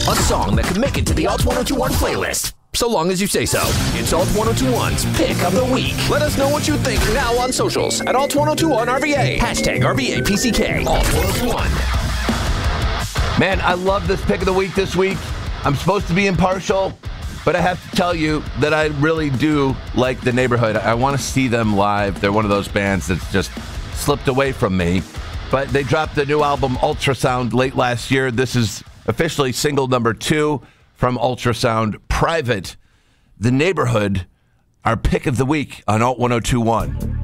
A song that could make it to the Alt 1021 playlist. So long as you say so. It's Alt 1021's Pick of the Week. Let us know what you think now on socials at Alt 1021 RVA. Hashtag RVAPCK. Alt 1021. Man, I love this Pick of the Week this week. I'm supposed to be impartial, but I have to tell you that I really do like The Neighborhood. I want to see them live. They're one of those bands that's just slipped away from me. But they dropped the new album, Ultrasound, late last year. This is officially single number 2 from Ultrasound, Private. The Neighborhood, our Pick of the Week on Alt 1021.